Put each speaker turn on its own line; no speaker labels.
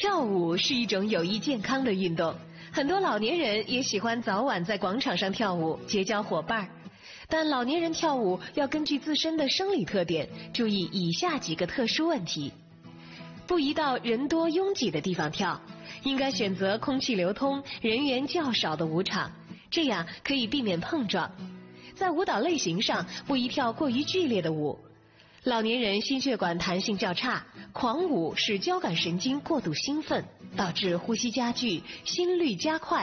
跳舞是一种有益健康的运动，很多老年人也喜欢早晚在广场上跳舞，结交伙伴。但老年人跳舞要根据自身的生理特点，注意以下几个特殊问题：不宜到人多拥挤的地方跳，应该选择空气流通、人员较少的舞场，这样可以避免碰撞。在舞蹈类型上，不宜跳过于剧烈的舞。老年人心血管弹性较差，狂舞使交感神经过度兴奋，导致呼吸加剧、心率加快。